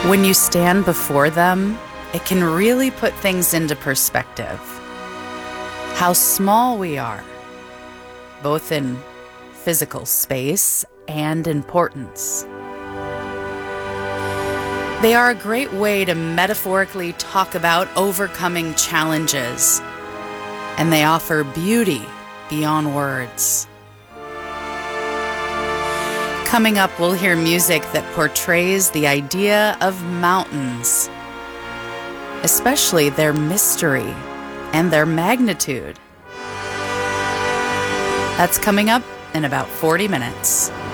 When you stand before them, it can really put things into perspective. How small we are, both in physical space and importance. They are a great way to metaphorically talk about overcoming challenges, and they offer beauty beyond words. Coming up, we'll hear music that portrays the idea of mountains, especially their mystery and their magnitude. That's coming up in about 40 minutes.